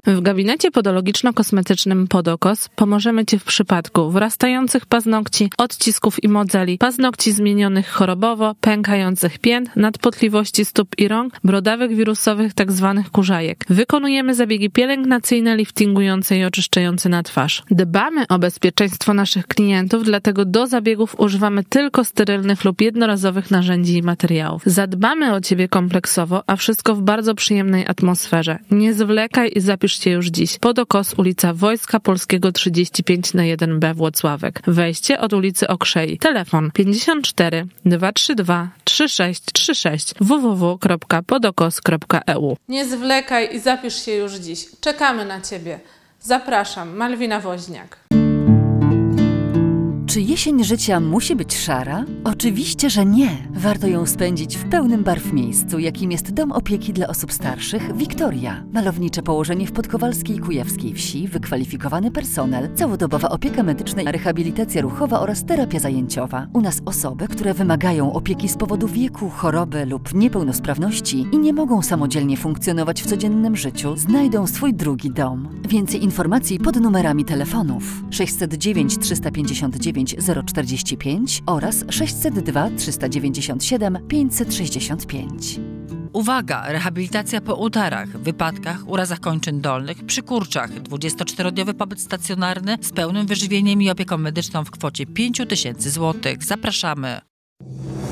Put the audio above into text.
W gabinecie podologiczno-kosmetycznym Podokos pomożemy Ci w przypadku wrastających paznokci, odcisków i modzeli, paznokci zmienionych chorobowo, pękających pięt, nadpotliwości stóp i rąk, brodawych wirusowych tzw. kurzajek. Wykonujemy zabiegi pielęgnacyjne, liftingujące i oczyszczające na twarz. Dbamy o bezpieczeństwo naszych klientów, dlatego do zabiegów używamy tylko sterylnych lub jednorazowych narzędzi i materiałów. Zadbamy o Ciebie kompleksowo, a wszystko w bardzo przyjemnej atmosferze. Nie zwlekaj i zapisz się już dziś. Podokos, ulica Wojska Polskiego 35 na 1B Włocławek. Wejście od ulicy Okrzei. Telefon 54 232 3636 www.podokos.eu. Nie zwlekaj i zapisz się już dziś. Czekamy na Ciebie. Zapraszam, Malwina Woźniak. Czy jesień życia musi być szara? Oczywiście, że nie. Warto ją spędzić w pełnym barw miejscu, jakim jest Dom Opieki dla Osób Starszych Wiktoria. Malownicze położenie w podkowalskiej kujawskiej wsi, wykwalifikowany personel, całodobowa opieka medyczna, rehabilitacja ruchowa oraz terapia zajęciowa. U nas osoby, które wymagają opieki z powodu wieku, choroby lub niepełnosprawności i nie mogą samodzielnie funkcjonować w codziennym życiu, znajdą swój drugi dom. Więcej informacji pod numerami telefonów 609 359 045 oraz 602 397 565. Uwaga! Rehabilitacja po udarach, wypadkach, urazach kończyn dolnych, przy kurczach. 24-dniowy pobyt stacjonarny z pełnym wyżywieniem i opieką medyczną w kwocie 5 000 złotych. Zapraszamy!